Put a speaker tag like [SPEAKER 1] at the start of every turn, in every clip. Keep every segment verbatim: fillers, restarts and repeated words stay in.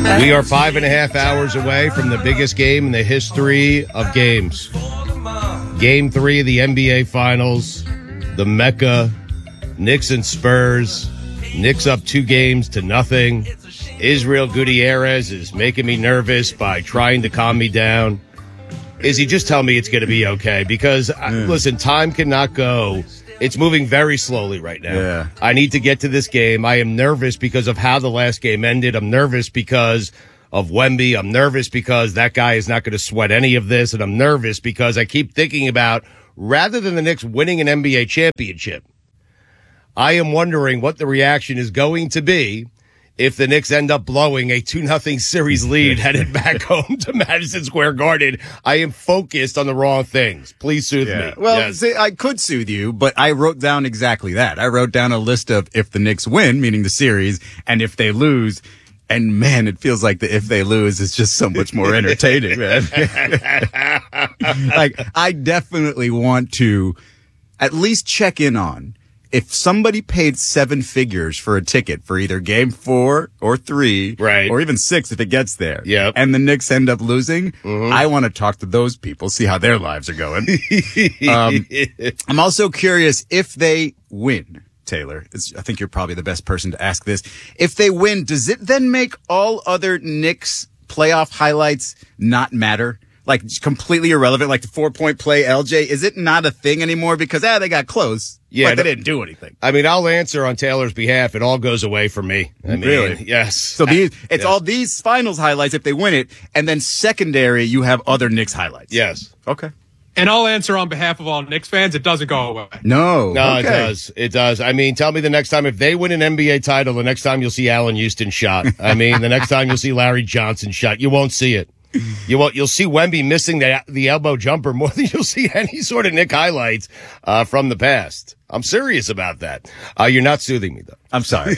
[SPEAKER 1] We are five and a half hours away from the biggest game in the history of games. Game three of the N B A Finals, the Mecca, Knicks and Spurs. Knicks up two games to nothing. Israel Gutierrez is making me nervous by trying to calm me down. Izzy, just tell me it's going to be okay because, yeah. listen, time cannot go. It's moving very slowly right now.
[SPEAKER 2] Yeah.
[SPEAKER 1] I need to get to this game. I am nervous because of how the last game ended. I'm nervous because of Wemby. I'm nervous because that guy is not going to sweat any of this. And I'm nervous because I keep thinking about, rather than the Knicks winning an N B A championship, I am wondering what the reaction is going to be if the Knicks end up blowing a two nothing series lead headed back home to Madison Square Garden. I am focused on the wrong things. Please soothe
[SPEAKER 2] yeah.
[SPEAKER 1] me.
[SPEAKER 2] Well,
[SPEAKER 1] yes.
[SPEAKER 2] see, I could soothe you, but I wrote down exactly that. I wrote down a list of if the Knicks win, meaning the series, and if they lose. And man, it feels like the if they lose is just so much more entertaining, man. Like, I definitely want to at least check in on if somebody paid seven figures for a ticket for either game four or three,
[SPEAKER 1] right,
[SPEAKER 2] or even six if it gets there,
[SPEAKER 1] yep.
[SPEAKER 2] and the Knicks end up losing,
[SPEAKER 1] mm-hmm.
[SPEAKER 2] I want to talk to those people, see how their lives are going. um, I'm also curious if they win, Taylor. It's, I think you're probably the best person to ask this. If they win, does it then make all other Knicks playoff highlights not matter? Like, completely irrelevant, like the four-point play, L J, is it not a thing anymore? Because, ah, they got close, yeah, but they didn't do anything.
[SPEAKER 1] I mean, I'll answer on Taylor's behalf. It all goes away from me. I mean,
[SPEAKER 2] really?
[SPEAKER 1] Yes.
[SPEAKER 2] So these, it's
[SPEAKER 1] yes.
[SPEAKER 2] all these finals highlights if they win it, and then secondary, you have other Knicks highlights.
[SPEAKER 1] Yes.
[SPEAKER 2] Okay.
[SPEAKER 3] And I'll answer on behalf of all Knicks fans. It doesn't go away.
[SPEAKER 2] No.
[SPEAKER 1] No,
[SPEAKER 2] okay.
[SPEAKER 1] it does. It does. I mean, tell me the next time, if they win an N B A title, the next time you'll see Allen Houston shot. I mean, the next time you'll see Larry Johnson shot. You won't see it. You won't, you'll see Wemby missing the, the elbow jumper more than you'll see any sort of Knick highlights uh, from the past. I'm serious about that. Uh, you're not soothing me, though.
[SPEAKER 2] I'm sorry.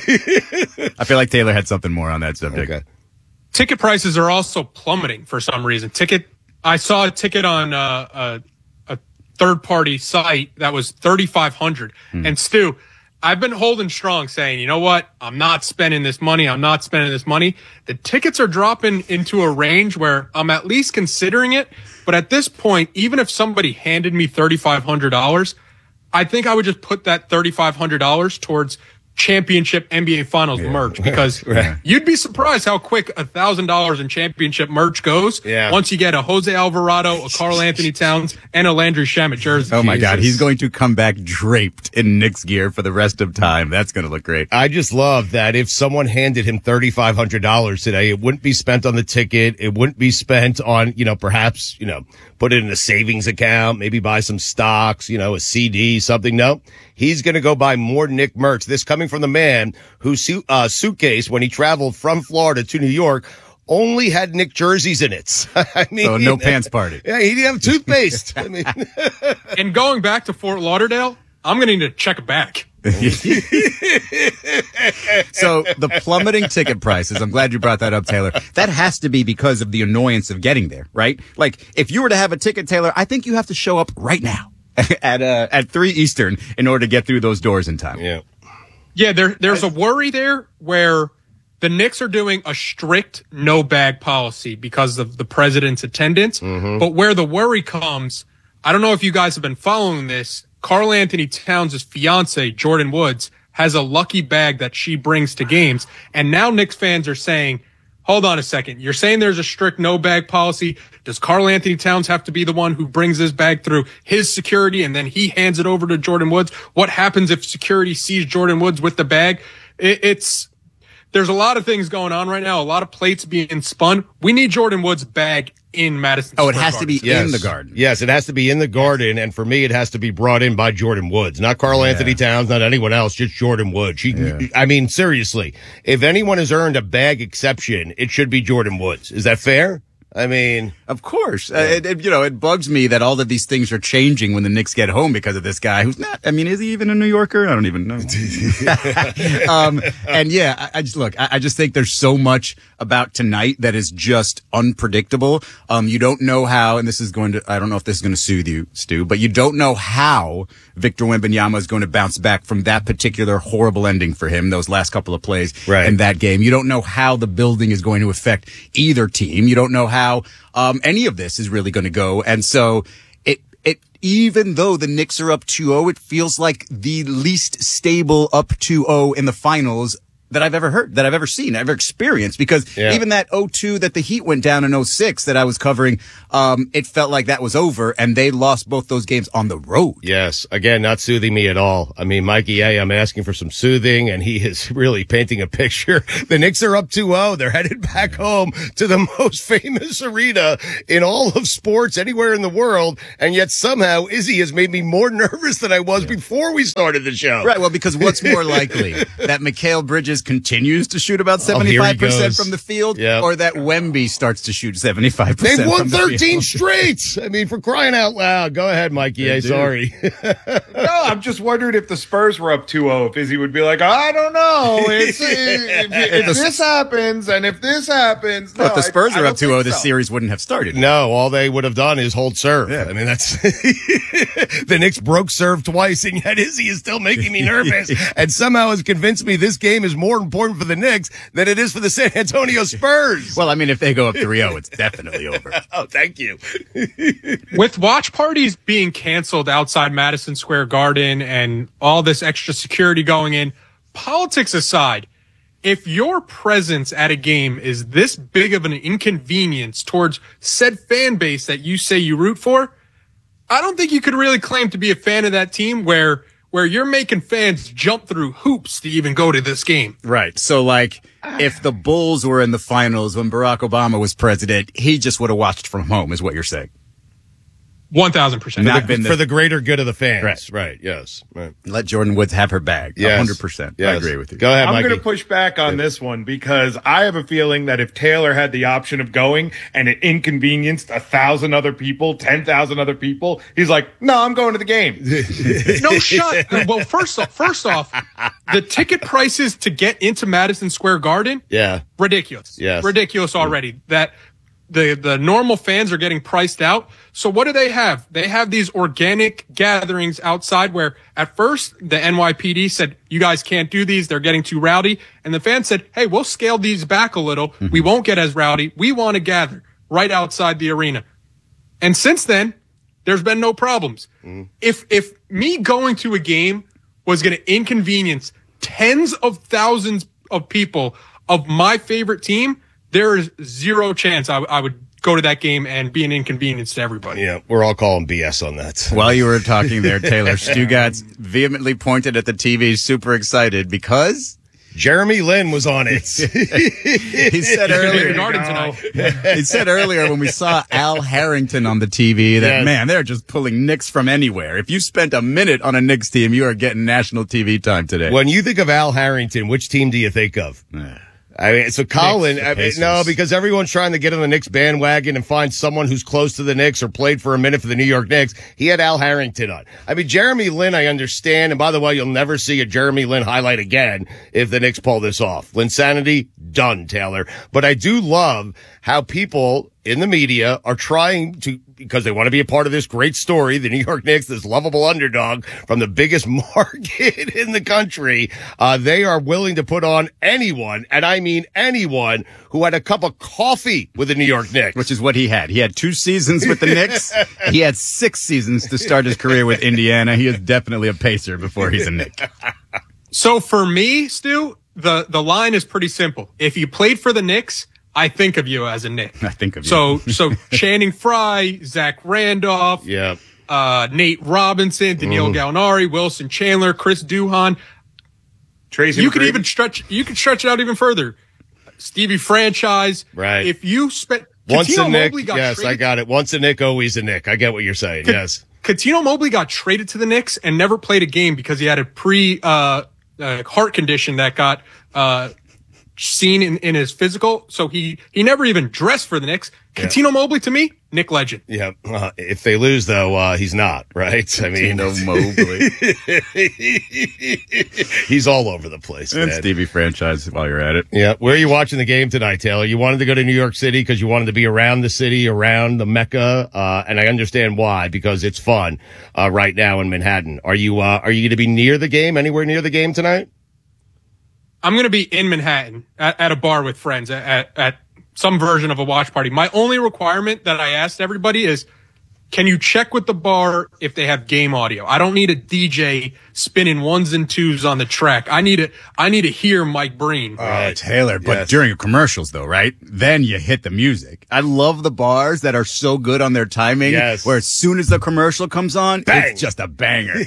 [SPEAKER 2] I feel like Taylor had something more on that subject.
[SPEAKER 1] Okay.
[SPEAKER 3] Ticket prices are also plummeting for some reason. Ticket, I saw a ticket on uh, a, a third-party site that was thirty-five hundred dollars. Hmm. And Stu, I've been holding strong saying, you know what? I'm not spending this money. I'm not spending this money. The tickets are dropping into a range where I'm at least considering it. But at this point, even if somebody handed me thirty-five hundred dollars, I think I would just put that thirty-five hundred dollars towards championship N B A Finals yeah. merch, because right. you'd be surprised how quick a thousand dollars in championship merch goes
[SPEAKER 1] yeah.
[SPEAKER 3] once you get a Jose Alvarado, a Karl Anthony Towns, and a Landry Shamet jersey.
[SPEAKER 2] Oh my
[SPEAKER 3] Jesus.
[SPEAKER 2] God, he's going to come back draped in Knicks gear for the rest of time. That's going to look great.
[SPEAKER 1] I just love that if someone handed him thirty-five hundred dollars today, it wouldn't be spent on the ticket. It wouldn't be spent on, you know, perhaps, you know, put it in a savings account, maybe buy some stocks, you know, a C D, something. No, he's going to go buy more Knick merch. This coming from the man whose su- uh, suitcase, when he traveled from Florida to New York, only had Knick jerseys in it. I mean,
[SPEAKER 2] so no pants party.
[SPEAKER 1] Yeah, he didn't have toothpaste. I mean,
[SPEAKER 3] and going back to Fort Lauderdale, I'm going to need to check it back.
[SPEAKER 2] So the plummeting ticket prices, I'm glad you brought that up, Taylor. That has to be because of the annoyance of getting there, right? Like, if you were to have a ticket, Taylor, I think you have to show up right now at uh, at three Eastern in order to get through those doors in time.
[SPEAKER 1] Yeah.
[SPEAKER 3] Yeah, there, there's a worry there where the Knicks are doing a strict no bag policy because of the president's attendance.
[SPEAKER 1] Mm-hmm.
[SPEAKER 3] But where the worry comes, I don't know if you guys have been following this, Karl Anthony Towns' fiance, Jordan Woods, has a lucky bag that she brings to games. And now Knicks fans are saying, hold on a second. You're saying there's a strict no bag policy. Does Karl Anthony Towns have to be the one who brings his bag through his security and then he hands it over to Jordan Woods? What happens if security sees Jordan Woods with the bag? It, it's, there's a lot of things going on right now. A lot of plates being spun. We need Jordan Woods' bag in Madison
[SPEAKER 2] Oh,
[SPEAKER 3] Square
[SPEAKER 2] it has
[SPEAKER 3] Garden.
[SPEAKER 2] to be
[SPEAKER 1] yes.
[SPEAKER 2] in the Garden.
[SPEAKER 1] Yes, it has to be in the Garden, and for me, it has to be brought in by Jordan Woods, not Karl
[SPEAKER 2] Yeah.
[SPEAKER 1] Anthony Towns, not anyone else, just Jordan Woods. She,
[SPEAKER 2] Yeah.
[SPEAKER 1] I mean, seriously, if anyone has earned a bag exception, it should be Jordan Woods. Is that fair? I mean,
[SPEAKER 2] of course. Uh, it, it, you know, it bugs me that all of these things are changing when the Knicks get home because of this guy who's not, I mean, is he even a New Yorker? I don't even know. um, and yeah, I, I just look, I, I just think there's so much about tonight that is just unpredictable. Um, you don't know how, and this is going to, I don't know if this is going to soothe you, Stu, but you don't know how Victor Wembanyama is going to bounce back from that particular horrible ending for him, those last couple of plays
[SPEAKER 1] right.
[SPEAKER 2] in that game. You don't know how the building is going to affect either team. You don't know how um, any of this is really going to go. And so it, it, even though the Knicks are up two oh, it feels like the least stable up two oh in the finals that I've ever heard, that I've ever seen, ever experienced, because yeah. even that oh two that the Heat went down in oh six that I was covering, um, it felt like that was over, and they lost both those games on the road.
[SPEAKER 1] Yes. Again, not soothing me at all. I mean, Mikey A, I'm asking for some soothing, and he is really painting a picture. The Knicks are up two oh. They're headed back home to the most famous arena in all of sports anywhere in the world, and yet somehow Izzy has made me more nervous than I was yeah. before we started the show.
[SPEAKER 2] Right. Well, because what's more likely? That Mikal Bridges continues to shoot about seventy-five percent
[SPEAKER 1] oh,
[SPEAKER 2] from the field,
[SPEAKER 1] yep.
[SPEAKER 2] or that Wemby starts to shoot seventy-five percent
[SPEAKER 1] They've won
[SPEAKER 2] from the
[SPEAKER 1] thirteen
[SPEAKER 2] field.
[SPEAKER 1] straight. I mean, for crying out loud. Go ahead, Mikey. Hey, sorry.
[SPEAKER 4] No, I'm just wondering if the Spurs were up two oh, if Izzy would be like, I don't know. It's, if if, if this happens and if this happens. No,
[SPEAKER 2] well, if the Spurs
[SPEAKER 4] I,
[SPEAKER 2] are
[SPEAKER 4] I
[SPEAKER 2] up two oh, this
[SPEAKER 4] so.
[SPEAKER 2] series wouldn't have started.
[SPEAKER 1] No, all they would have done is hold serve.
[SPEAKER 2] Yeah.
[SPEAKER 1] I mean, that's the Knicks broke serve twice, and yet Izzy is still making me nervous and somehow has convinced me this game is more important for the Knicks than it is for the San Antonio Spurs.
[SPEAKER 2] Well, I mean, if they go up three oh, it's definitely over.
[SPEAKER 1] Oh, thank you.
[SPEAKER 3] With watch parties being canceled outside Madison Square Garden and all this extra security going in, politics aside, if your presence at a game is this big of an inconvenience towards said fan base that you say you root for, I don't think you could really claim to be a fan of that team where where you're making fans jump through hoops to even go to this game.
[SPEAKER 2] Right. So, like, if the Bulls were in the finals when Barack Obama was president, he just would have watched from home, is what you're saying.
[SPEAKER 3] one thousand percent.
[SPEAKER 1] For,
[SPEAKER 2] Not
[SPEAKER 1] the,
[SPEAKER 2] been the,
[SPEAKER 1] for the greater good of the fans.
[SPEAKER 2] Right.
[SPEAKER 1] Right. Yes. Right.
[SPEAKER 2] Let Jordan Woods have her bag.
[SPEAKER 1] Yes.
[SPEAKER 2] one hundred percent.
[SPEAKER 1] Yes.
[SPEAKER 2] I agree with you.
[SPEAKER 1] Go ahead,
[SPEAKER 4] I'm
[SPEAKER 1] Mikey.
[SPEAKER 4] going to push back on this one because I have a feeling that if Taylor had the option of going and it inconvenienced a thousand other people, ten thousand other people, he's like, no, I'm going to the game.
[SPEAKER 3] No, shut. Well, first off, first off, the ticket prices to get into Madison Square Garden,
[SPEAKER 1] Yeah.
[SPEAKER 3] ridiculous.
[SPEAKER 1] Yes.
[SPEAKER 3] Ridiculous already. That the the normal fans are getting priced out. So what do they have? They have these organic gatherings outside where at first the N Y P D said, you guys can't do these. They're getting too rowdy. And the fans said, hey, we'll scale these back a little. Mm-hmm. We won't get as rowdy. We want to gather right outside the arena. And since then, there's been no problems. Mm-hmm. If, if me going to a game was going to inconvenience tens of thousands of people of my favorite team, there is zero chance I, I would go to that game and be an inconvenience to everybody.
[SPEAKER 1] Yeah, we're all calling B S on that.
[SPEAKER 2] While you were talking there, Taylor, Stugatz vehemently pointed at the T V, super excited because
[SPEAKER 1] Jeremy Lin was on it.
[SPEAKER 2] he said earlier. He said earlier when we saw Al Harrington on the T V that, yes. man, they're just pulling Knicks from anywhere. If you spent a minute on a Knicks team, you are getting national T V time today.
[SPEAKER 1] When you think of Al Harrington, which team do you think of? I mean, so Colin,
[SPEAKER 2] Knicks,
[SPEAKER 1] I mean, no, because everyone's trying to get on the Knicks bandwagon and find someone who's close to the Knicks or played for a minute for the New York Knicks. He had Al Harrington on. I mean, Jeremy Lin, I understand. And by the way, you'll never see a Jeremy Lin highlight again if the Knicks pull this off. Linsanity, done, Taylor. But I do love how people in the media are trying to, because they want to be a part of this great story, the New York Knicks, this lovable underdog from the biggest market in the country. Uh, they are willing to put on anyone, and I mean anyone, who had a cup of coffee with the New York Knicks.
[SPEAKER 2] Which is what he had. He had two seasons with the Knicks. He had six seasons to start his career with Indiana. He is definitely a Pacer before he's a Knick.
[SPEAKER 3] So for me, Stu, the, the line is pretty simple. If you played for the Knicks, I think of you as a Knick.
[SPEAKER 2] I think of you.
[SPEAKER 3] So, so Channing Frye, Zach Randolph,
[SPEAKER 1] yeah.
[SPEAKER 3] uh, Nate Robinson, Daniil mm. Gallinari, Wilson Chandler, Chris Duhon.
[SPEAKER 4] Tracy
[SPEAKER 3] you
[SPEAKER 4] McGrady.
[SPEAKER 3] could even stretch, you could stretch it out even further. Stevie Franchise.
[SPEAKER 1] Right.
[SPEAKER 3] If you spent,
[SPEAKER 1] once
[SPEAKER 3] Cuttino
[SPEAKER 1] a Knick,
[SPEAKER 3] Mobley got
[SPEAKER 1] yes,
[SPEAKER 3] traded,
[SPEAKER 1] I got it. Once a Knick, always a Knick. I get what you're saying.
[SPEAKER 3] C-
[SPEAKER 1] yes.
[SPEAKER 3] Cuttino Mobley got traded to the Knicks and never played a game because he had a pre, uh, uh heart condition that got, uh, seen in, in his physical. So he, he never even dressed for the Knicks.
[SPEAKER 1] Yeah.
[SPEAKER 3] Cuttino Mobley, to me, Knick legend.
[SPEAKER 1] Yeah. Uh, if they lose, though, uh, he's not, right? I mean,
[SPEAKER 2] Cuttino Mobley.
[SPEAKER 1] he's all over the place,
[SPEAKER 2] And
[SPEAKER 1] man.
[SPEAKER 2] Stevie franchise while you're at it.
[SPEAKER 1] Yeah. Where are you watching the game tonight, Taylor? You wanted to go to New York City because you wanted to be around the city, around the Mecca, uh, and I understand why, because it's fun uh, right now in Manhattan. Are you uh, are you going to be near the game, anywhere near the game tonight?
[SPEAKER 3] I'm going to be in Manhattan at, at a bar with friends at, at, at some version of a watch party. My only requirement that I asked everybody is, can you check with the bar if they have game audio? I don't need a D J spinning ones and twos on the track. I need to, I need to hear Mike Breen.
[SPEAKER 2] Oh, Taylor, but
[SPEAKER 1] Yes.
[SPEAKER 2] during commercials though, right? Then you hit the music. I love the bars that are so good on their timing.
[SPEAKER 1] Yes.
[SPEAKER 2] Where as soon as the commercial comes on,
[SPEAKER 1] Bang.
[SPEAKER 2] it's just a banger.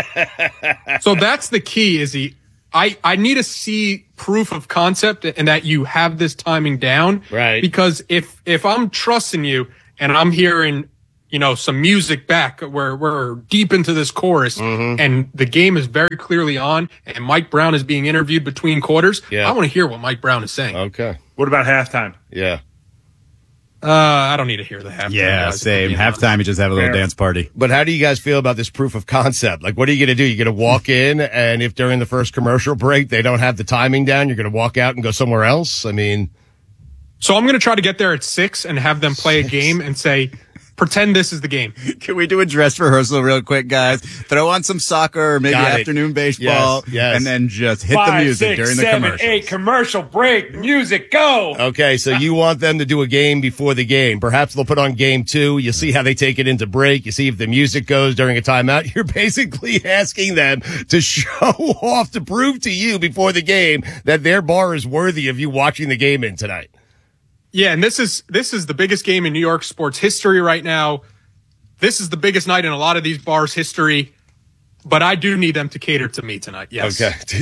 [SPEAKER 3] So that's the key, is he, I, I need to see proof of concept and that you have this timing down.
[SPEAKER 1] Right.
[SPEAKER 3] Because if, if I'm trusting you and I'm hearing, you know, some music back where we're deep into this chorus
[SPEAKER 1] Mm-hmm.
[SPEAKER 3] and the game is very clearly on and Mike Brown is being interviewed between quarters,
[SPEAKER 1] Yeah.
[SPEAKER 3] I want to hear what Mike Brown is saying.
[SPEAKER 1] Okay.
[SPEAKER 4] What about halftime?
[SPEAKER 1] Yeah.
[SPEAKER 3] Uh, I don't need to hear the halftime.
[SPEAKER 2] Yeah,
[SPEAKER 3] guys, if I'm
[SPEAKER 2] same.
[SPEAKER 3] being honest.
[SPEAKER 2] Halftime, you just have a little
[SPEAKER 4] Fair.
[SPEAKER 2] dance party.
[SPEAKER 1] But how do you guys feel about this proof of concept? Like, what are you going to do? You're going to walk in, and if during the first commercial break they don't have the timing down, you're going to walk out and go somewhere else? I mean,
[SPEAKER 3] So I'm going to try to get there at six and have them play a game and say, pretend this is the game.
[SPEAKER 2] Can we do a dress rehearsal real quick, guys? Throw on some soccer or maybe
[SPEAKER 1] Got it.
[SPEAKER 2] afternoon baseball.
[SPEAKER 1] Yes, yes.
[SPEAKER 2] And then just hit
[SPEAKER 4] Five,
[SPEAKER 2] the music
[SPEAKER 4] six,
[SPEAKER 2] during the
[SPEAKER 4] seven,
[SPEAKER 2] commercial.
[SPEAKER 4] eight, commercial break, music, go.
[SPEAKER 1] okay, so you want them to do a game before the game. Perhaps they'll put on game two. You see how they take it into break. You see if the music goes during a timeout. You're basically asking them to show off, to prove to you before the game that their bar is worthy of you watching the game in tonight.
[SPEAKER 3] Yeah, and this is this is the biggest game in New York sports history right now. This is the biggest night in a lot of these bars' history, but I do need them to cater to me tonight. Yes.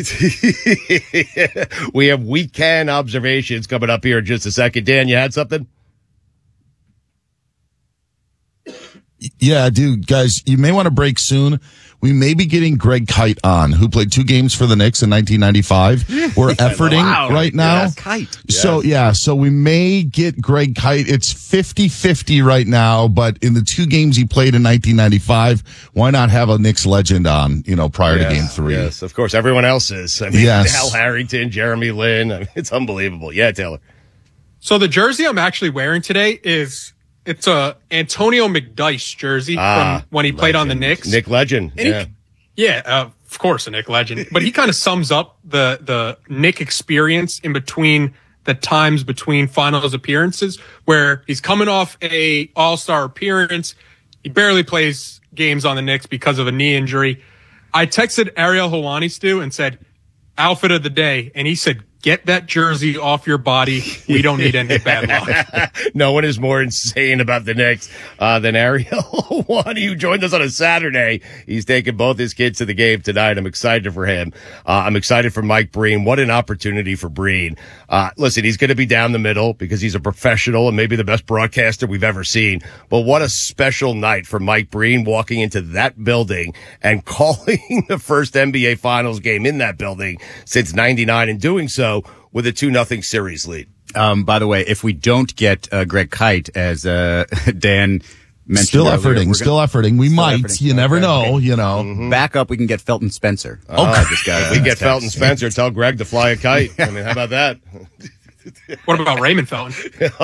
[SPEAKER 1] Okay. We have weekend observations coming up here in just a second. Dan, you had something?
[SPEAKER 5] Yeah, dude, guys, you may want to break soon. We may be getting Greg Kite on, who played two games for the Knicks in nineteen ninety-five. We're efforting
[SPEAKER 2] Wow.
[SPEAKER 5] right now.
[SPEAKER 2] Yes, Kite.
[SPEAKER 5] So, yeah, so we may get Greg Kite. It's fifty-fifty right now, but in the two games he played in nineteen ninety-five, why not have a Knicks legend on, you know, prior to game three?
[SPEAKER 1] Yes, of course. Everyone else is. I mean,
[SPEAKER 5] Yes.
[SPEAKER 1] Al Harrington, Jeremy Lin. I mean, it's unbelievable. Yeah, Taylor.
[SPEAKER 3] So the jersey I'm actually wearing today is it's a Antonio McDyess jersey
[SPEAKER 1] Ah,
[SPEAKER 3] from when he played on the Knicks.
[SPEAKER 1] Nick Legend.
[SPEAKER 3] And he-
[SPEAKER 1] Yeah.
[SPEAKER 3] Yeah, uh, of course, a Knick legend. But he kind of sums up the the Knick experience in between the times between finals appearances, where he's coming off a All-Star appearance. He barely plays games on the Knicks because of a knee injury. I texted Ariel Helwani, Stu, and said, outfit of the day. And he said, get that jersey off your body. We don't need any bad luck.
[SPEAKER 1] No one is more insane about the Knicks uh, than Ariel Helwani, who joined us on a Saturday. He's taking both his kids to the game tonight. I'm excited for him. Uh, I'm excited for Mike Breen. What an opportunity for Breen. Uh, listen, he's going to be down the middle because he's a professional and maybe the best broadcaster we've ever seen. But what a special night for Mike Breen walking into that building and calling the first N B A Finals game in that building since ninety-nine, and doing so with a two nothing series lead.
[SPEAKER 2] Um, by the way, if we don't get uh, Greg Kite, as uh, Dan mentioned
[SPEAKER 5] Still
[SPEAKER 2] earlier,
[SPEAKER 5] efforting,
[SPEAKER 2] we're
[SPEAKER 5] still
[SPEAKER 2] gonna-
[SPEAKER 5] efforting. We might.
[SPEAKER 2] efforting.
[SPEAKER 5] You never
[SPEAKER 2] Okay.
[SPEAKER 5] know, you know.
[SPEAKER 1] Mm-hmm.
[SPEAKER 2] back up. We can get Felton Spencer.
[SPEAKER 5] Okay.
[SPEAKER 2] this guy.
[SPEAKER 1] We get Felton Spencer, tell Greg to fly a kite. I mean, how about that?
[SPEAKER 3] What about Raymond Felton?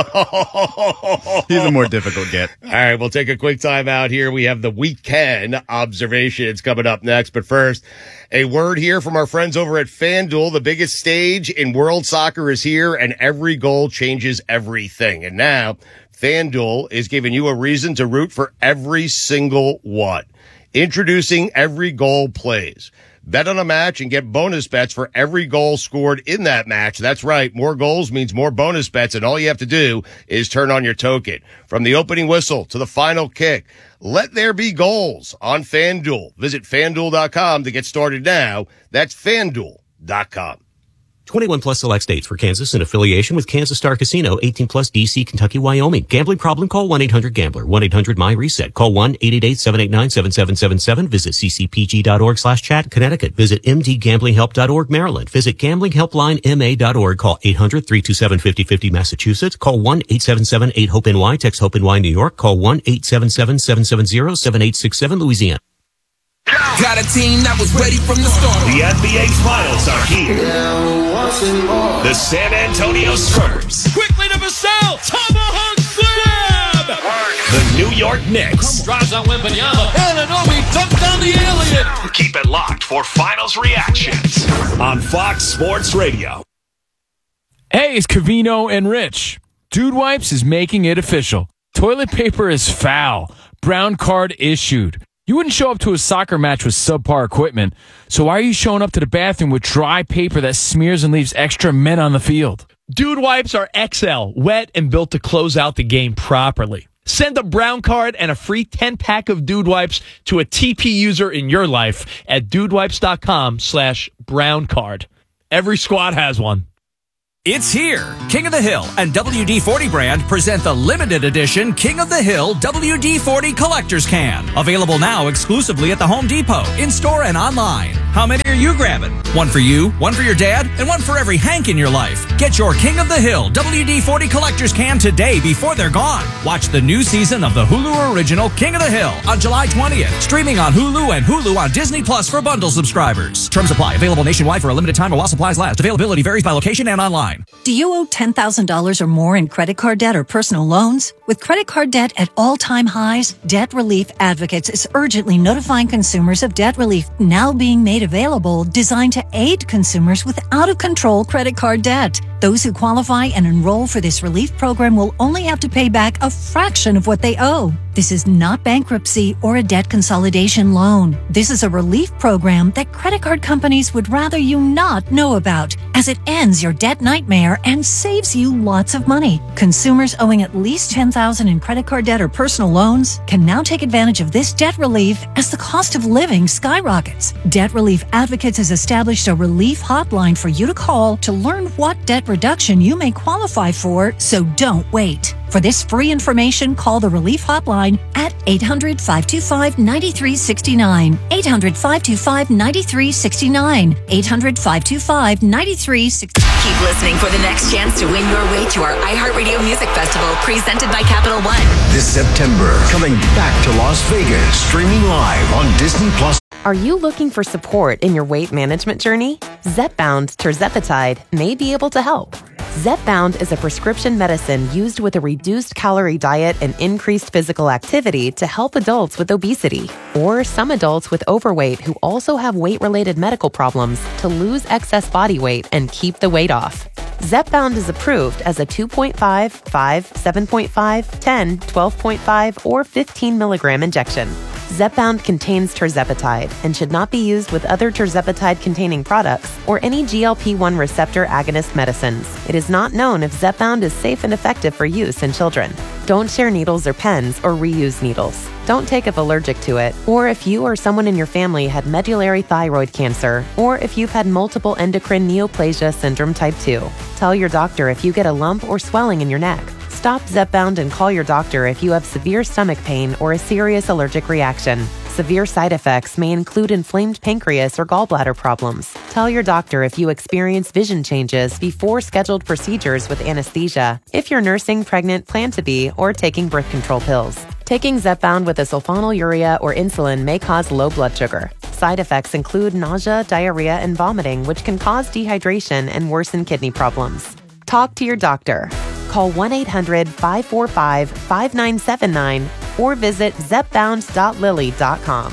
[SPEAKER 2] He's a more difficult get.
[SPEAKER 1] All right, we'll take a quick time out here. We have the weekend observations coming up next. But first, a word here from our friends over at FanDuel. The biggest stage in world soccer is here, and every goal changes everything. And now, FanDuel is giving you a reason to root for every single one. Introducing Every Goal Plays. Bet on a match and get bonus bets for every goal scored in that match. That's right. More goals means more bonus bets, and all you have to do is turn on your token. From the opening whistle to the final kick, let there be goals on FanDuel. Visit FanDuel dot com to get started now. That's FanDuel dot com.
[SPEAKER 6] twenty-one plus select states. For Kansas in affiliation with Kansas Star Casino. eighteen plus D C, Kentucky, Wyoming. Gambling problem? Call one eight hundred gambler. one eight hundred my reset. Call one eight eight eight, seven eight nine, seven seven seven seven. Visit ccpg.org slash chat, Connecticut. Visit mdgamblinghelp dot org, Maryland. Visit gambling helpline m a dot org. Call eight hundred, three two seven, five oh five oh, Massachusetts. Call one eight seven seven, eight hope N Y. Text HOPE-NY, New York. Call one eight seven seven, seven seven zero, seven eight six seven, Louisiana.
[SPEAKER 7] Got a team that was ready from the start.
[SPEAKER 8] The N B A Finals are here. The San Antonio Spurs.
[SPEAKER 7] Quickly to Vassell. Tomahawk slam.
[SPEAKER 8] The New York Knicks.
[SPEAKER 7] Drives on Wembanyama. Anunoby dunked down the alien.
[SPEAKER 8] Keep it locked for Finals reactions on Fox Sports Radio.
[SPEAKER 9] Hey, it's Covino and Rich. Dude Wipes is making it official. Toilet paper is foul. Brown card issued. You wouldn't show up to a soccer match with subpar equipment, so why are you showing up to the bathroom with dry paper that smears and leaves extra men on the field?
[SPEAKER 10] Dude Wipes are X L, wet and built to close out the game properly. Send a brown card and a free ten-pack of Dude Wipes to a T P user in your life at dudewipes.com slash brown card. Every squad has one.
[SPEAKER 11] It's here. King of the Hill and W D forty brand present the limited edition King of the Hill W D forty Collector's Can. Available now exclusively at the Home Depot, in-store and online. How many are you grabbing? One for you, one for your dad, and one for every Hank in your life. Get your King of the Hill W D forty Collector's Can today before they're gone. Watch the new season of the Hulu original King of the Hill on July twentieth. Streaming on Hulu and Hulu on Disney Plus for bundle subscribers. Terms apply. Available nationwide for a limited time while supplies last. Availability varies by location and online.
[SPEAKER 12] Do you owe ten thousand dollars or more in credit card debt or personal loans? With credit card debt at all-time highs, Debt Relief Advocates is urgently notifying consumers of debt relief now being made available, designed to aid consumers with out-of-control credit card debt. Those who qualify and enroll for this relief program will only have to pay back a fraction of what they owe. This is not bankruptcy or a debt consolidation loan. This is a relief program that credit card companies would rather you not know about, as it ends your debt nightmare and saves you lots of money. Consumers owing at least ten thousand dollars in credit card debt or personal loans can now take advantage of this debt relief as the cost of living skyrockets. Debt Relief Advocates has established a relief hotline for you to call to learn what debt reduction you may qualify for, so don't wait. For this free information, call the Relief Hotline at eight hundred, five two five, nine three six nine, eight hundred, five two five, nine three six nine, eight hundred, five two five, nine three six nine.
[SPEAKER 13] Keep listening for the next chance to win your way to our iHeartRadio Music Festival, presented by Capital One.
[SPEAKER 14] This September, coming back to Las Vegas, streaming live on Disney Plus.
[SPEAKER 15] Are you looking for support in your weight management journey? Zepbound tirzepatide may be able to help. Zepbound is a prescription medicine used with a reduced calorie diet and increased physical activity to help adults with obesity, or some adults with overweight who also have weight-related medical problems to lose excess body weight and keep the weight off. Zepbound is approved as a two point five, five, seven point five, ten, twelve point five, or fifteen milligram injection. Zepbound contains tirzepatide and should not be used with other tirzepatide-containing products or any G L P one receptor agonist medicines. It is not known if Zepbound is safe and effective for use in children. Don't share needles or pens or reuse needles. Don't take if allergic to it, or if you or someone in your family had medullary thyroid cancer, or if you've had multiple endocrine neoplasia syndrome type two. Tell your doctor if you get a lump or swelling in your neck. Stop Zepbound and call your doctor if you have severe stomach pain or a serious allergic reaction. Severe side effects may include inflamed pancreas or gallbladder problems. Tell your doctor if you experience vision changes before scheduled procedures with anesthesia, if you're nursing, pregnant, plan to be, or taking birth control pills. Taking Zepbound with a sulfonylurea or insulin may cause low blood sugar. Side effects include nausea, diarrhea, and vomiting, which can cause dehydration and worsen kidney problems. Talk to your doctor. Call one eight hundred, five four five, five nine seven nine or visit zepbound dot lily dot com.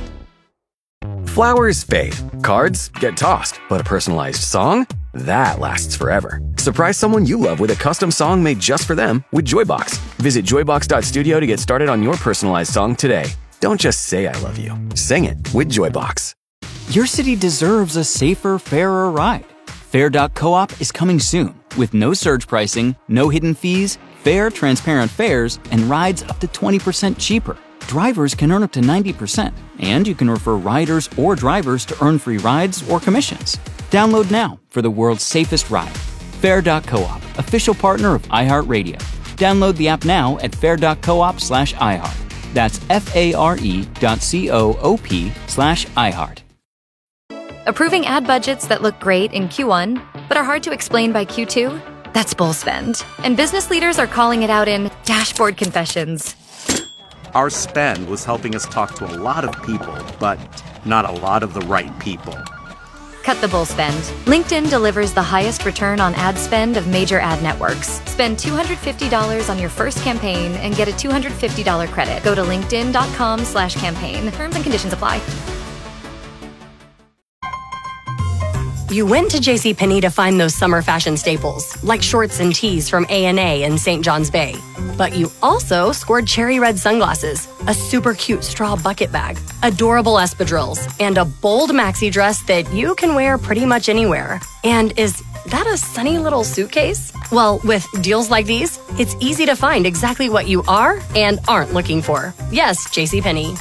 [SPEAKER 16] Flowers fade, cards get tossed, but a personalized song? That lasts forever. Surprise someone you love with a custom song made just for them with Joybox. Visit joybox dot studio to get started on your personalized song today. Don't just say I love you. Sing it with Joybox.
[SPEAKER 17] Your city deserves a safer, fairer ride. Fair dot coop is coming soon with no surge pricing, no hidden fees, fair, transparent fares, and rides up to twenty percent cheaper. Drivers can earn up to ninety percent, and you can refer riders or drivers to earn free rides or commissions. Download now for the world's safest ride. Fair dot coop, official partner of iHeartRadio. Download the app now at fair dot coop slash iHeart. That's F-A-R-E dot C-O-O-P slash iHeart.
[SPEAKER 18] Approving ad budgets that look great in Q one, but are hard to explain by Q two? That's bull spend. And business leaders are calling it out in dashboard confessions.
[SPEAKER 19] Our spend was helping us talk to a lot of people, but not a lot of the right people.
[SPEAKER 18] Cut the bull spend. LinkedIn delivers the highest return on ad spend of major ad networks. Spend two hundred fifty dollars on your first campaign and get a two hundred fifty dollars credit. Go to linkedin.com slash campaign. Terms and conditions apply.
[SPEAKER 20] You went to JCPenney to find those summer fashion staples, like shorts and tees from A and A in Saint John's Bay. But you also scored cherry red sunglasses, a super cute straw bucket bag, adorable espadrilles, and a bold maxi dress that you can wear pretty much anywhere. And is that a sunny little suitcase? Well, with deals like these, it's easy to find exactly what you are and aren't looking for. Yes, JCPenney.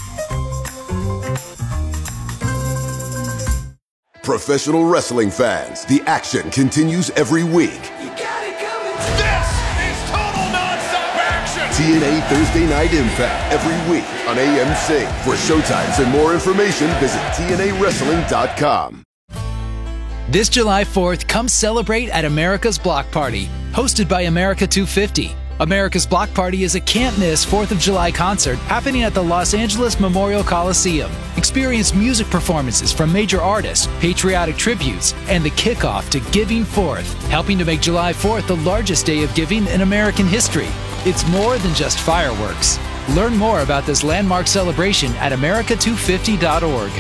[SPEAKER 21] Professional wrestling fans, the action continues every week.
[SPEAKER 7] This is total nonstop action.
[SPEAKER 21] T N A Thursday Night Impact every week on A M C. For showtimes and more information, visit T N A wrestling dot com.
[SPEAKER 22] This July fourth, come celebrate at America's Block Party, hosted by America two fifty. America's Block Party is a can't-miss fourth of July concert happening at the Los Angeles Memorial Coliseum. Experience music performances from major artists, patriotic tributes, and the kickoff to Giving Fourth, helping to make July fourth the largest day of giving in American history. It's more than just fireworks. Learn more about this landmark celebration at america two fifty dot org.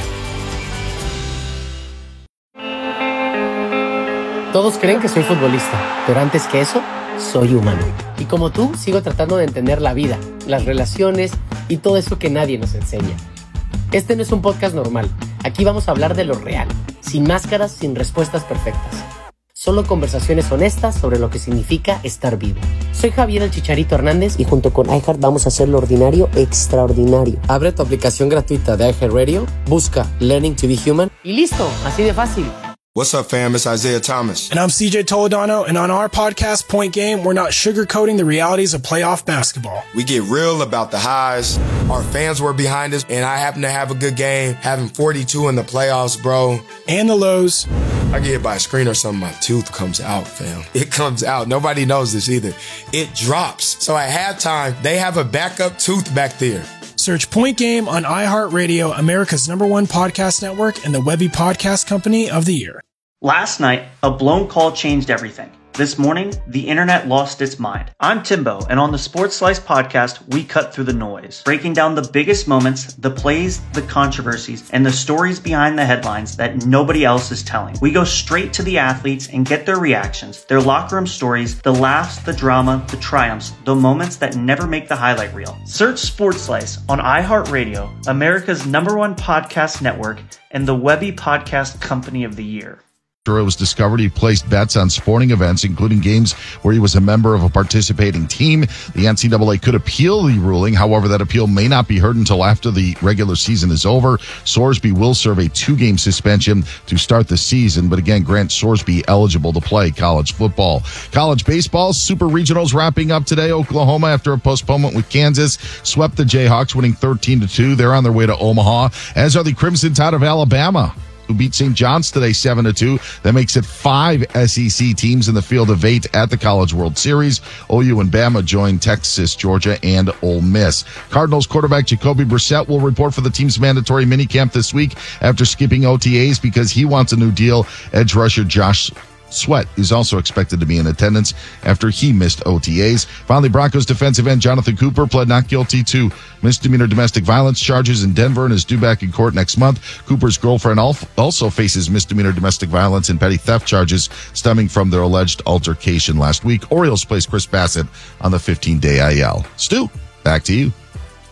[SPEAKER 23] Todos creen que soy futbolista, pero antes que eso, soy humano. Y como tú, sigo tratando de entender la vida, las relaciones y todo eso que nadie nos enseña. Este no es un podcast normal. Aquí vamos a hablar de lo real, sin máscaras, sin respuestas perfectas. Solo conversaciones honestas sobre lo que significa estar vivo. Soy Javier el Chicharito Hernández y junto con iHeart vamos a hacer lo ordinario extraordinario. Abre tu aplicación gratuita de iHeartRadio, busca Learning to be Human y listo, así de fácil.
[SPEAKER 24] What's up, fam? It's Isaiah Thomas.
[SPEAKER 25] And I'm C J Toledano, and on our podcast, Point Game, we're not sugarcoating the realities of playoff basketball.
[SPEAKER 24] We get real about the highs. Our fans were behind us, and I happen to have a good game, having forty-two in the playoffs, bro.
[SPEAKER 25] And the lows.
[SPEAKER 24] I get hit by a screen or something, my tooth comes out, fam. It comes out. Nobody knows this either. It drops. So at halftime, they have a backup tooth back there.
[SPEAKER 25] Search Point Game on iHeartRadio, America's number one podcast network, and the Webby Podcast Company of the Year.
[SPEAKER 26] Last night, a blown call changed everything. This morning, the internet lost its mind. I'm Timbo, and on the Sports Slice podcast, we cut through the noise, breaking down the biggest moments, the plays, the controversies, and the stories behind the headlines that nobody else is telling. We go straight to the athletes and get their reactions, their locker room stories, the laughs, the drama, the triumphs, the moments that never make the highlight reel. Search Sports Slice on iHeartRadio, America's number one podcast network, and the Webby Podcast Company of the Year.
[SPEAKER 5] After it was discovered, he placed bets on sporting events, including games where he was a member of a participating team. The N C double A could appeal the ruling. However, that appeal may not be heard until after the regular season is over. Sorsby will serve a two-game suspension to start the season, but again, grant Sorsby eligible to play college football. College baseball, Super Regionals wrapping up today. Oklahoma, after a postponement with Kansas, swept the Jayhawks, winning thirteen to two. They're on their way to Omaha, as are the Crimson Tide of Alabama, who beat Saint John's today seven to two. That makes it five S E C teams in the field of eight at the College World Series. O U and Bama join Texas, Georgia, and Ole Miss. Cardinals quarterback Jacoby Brissett will report for the team's mandatory minicamp this week after skipping O T As because he wants a new deal. Edge rusher Josh Sweat is also expected to be in attendance after he missed O T As. Finally, Broncos defensive end Jonathan Cooper pled not guilty to misdemeanor domestic violence charges in Denver and is due back in court next month. Cooper's girlfriend also faces misdemeanor domestic violence and petty theft charges stemming from their alleged altercation last week. Orioles placed Chris Bassett on the fifteen-day I L. Stu, back to you.